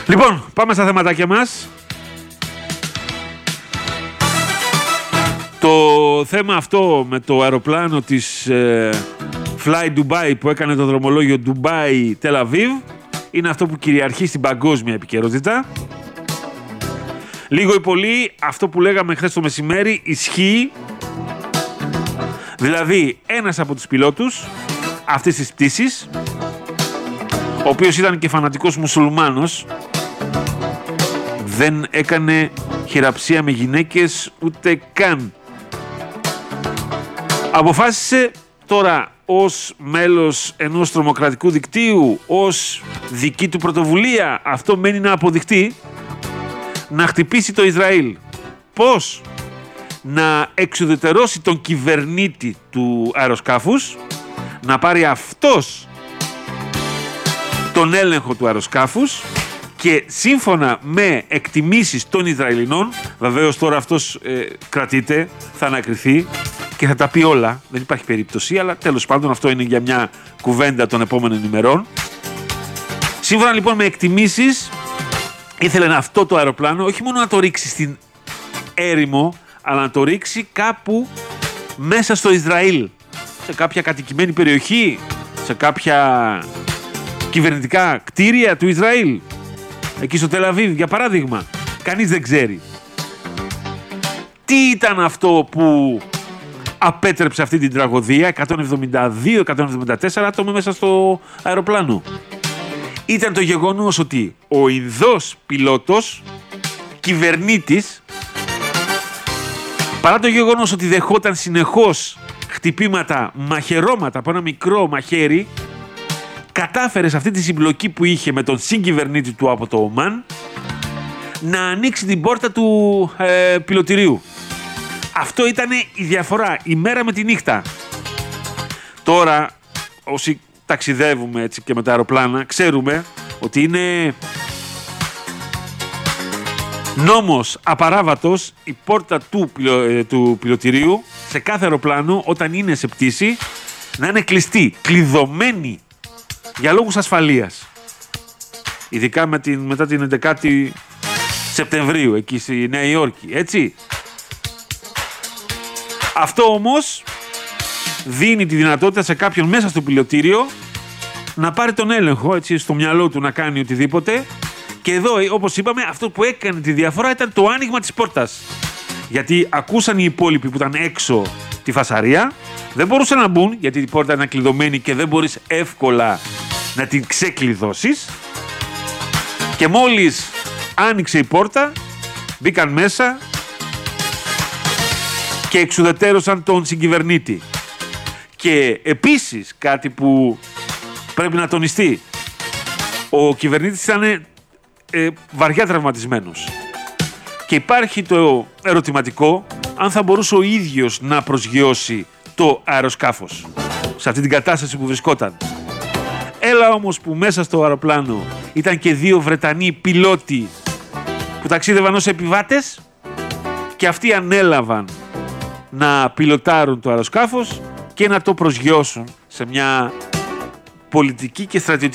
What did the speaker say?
Λοιπόν, πάμε στα θεματάκια μας. Το θέμα αυτό με το αεροπλάνο της Fly Dubai που έκανε το δρομολόγιο Dubai Tel Aviv είναι αυτό που κυριαρχεί στην παγκόσμια επικαιρότητα. Λίγο ή πολύ αυτό που λέγαμε χθες το μεσημέρι ισχύει. Δηλαδή ένας από τους πιλότους αυτής της πτήσης, ο οποίος ήταν και φανατικός μουσουλμάνος, δεν έκανε χειραψία με γυναίκες ούτε καν. Αποφάσισε τώρα ως μέλος ενός τρομοκρατικού δικτύου, ως δική του πρωτοβουλία, αυτό μένει να αποδειχτεί, να χτυπήσει το Ισραήλ. Πώς? Να εξουδετερώσει τον κυβερνήτη του αεροσκάφους, να πάρει αυτός τον έλεγχο του αεροσκάφους και σύμφωνα με εκτιμήσεις των Ισραηλινών, βεβαίως τώρα αυτός κρατείται, θα ανακριθεί και θα τα πει όλα, δεν υπάρχει περίπτωση, αλλά τέλος πάντων αυτό είναι για μια κουβέντα των επόμενων ημερών. Σύμφωνα λοιπόν με εκτιμήσεις, ήθελε αυτό το αεροπλάνο όχι μόνο να το ρίξει στην έρημο, αλλά να το ρίξει κάπου μέσα στο Ισραήλ, σε κάποια κατοικημένη περιοχή, σε κάποια κυβερνητικά κτίρια του Ισραήλ, εκεί στο Τελαβίβ για παράδειγμα. Κανείς δεν ξέρει. Τι ήταν αυτό που απέτρεψε αυτή την τραγωδία? 172-174 άτομα μέσα στο αεροπλάνο. Ήταν το γεγονός ότι ο Ινδός πιλότος, κυβερνήτης, παρά το γεγονός ότι δεχόταν συνεχώς χτυπήματα, μαχαιρώματα από ένα μικρό μαχαίρι, κατάφερε σε αυτή τη συμπλοκή που είχε με τον συγκυβερνήτη του από το Ομάν να ανοίξει την πόρτα του πιλωτηρίου. Αυτό ήταν η διαφορά, η μέρα με τη νύχτα. Τώρα, όσοι ταξιδεύουμε έτσι και με τα αεροπλάνα, ξέρουμε ότι είναι νόμος απαράβατος η πόρτα του πιλωτηρίου σε κάθε αεροπλάνο όταν είναι σε πτήση να είναι κλειστή, κλειδωμένη για λόγους ασφαλείας. Ειδικά μετά την 11η Σεπτεμβρίου εκεί στη Νέα Υόρκη, έτσι. Αυτό όμως δίνει τη δυνατότητα σε κάποιον μέσα στο πιλωτήριο να πάρει τον έλεγχο, έτσι, στο μυαλό του να κάνει οτιδήποτε. Και εδώ, όπως είπαμε, αυτό που έκανε τη διαφορά ήταν το άνοιγμα της πόρτας. Γιατί ακούσαν οι υπόλοιποι που ήταν έξω τη φασαρία, δεν μπορούσαν να μπουν γιατί η πόρτα είναι κλειδωμένη και δεν μπορείς εύκολα να την ξεκλειδώσεις. Και μόλις άνοιξε η πόρτα, μπήκαν μέσα και εξουδετέρωσαν τον συγκυβερνήτη. Και επίσης κάτι που πρέπει να τονιστεί, ο κυβερνήτης ήταν βαριά τραυματισμένος. Και υπάρχει το ερωτηματικό αν θα μπορούσε ο ίδιος να προσγειώσει το αεροσκάφος σε αυτή την κατάσταση που βρισκόταν. Έλα όμως που μέσα στο αεροπλάνο ήταν και δύο Βρετανοί πιλότοι που ταξίδευαν ως επιβάτες και αυτοί ανέλαβαν να πιλοτάρουν το αεροσκάφος και να το προσγειώσουν σε μια πολιτική και στρατιωτική